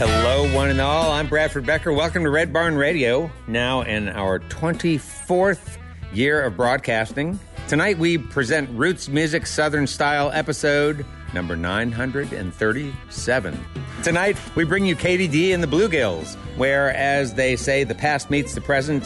Hello, one and all. I'm Bradford Becker. Welcome to Red Barn Radio, now in our 24th year of broadcasting. Tonight we present Roots Music Southern Style episode number 937. Tonight we bring you Katie D and the Bluegills, where, as they say, the past meets the present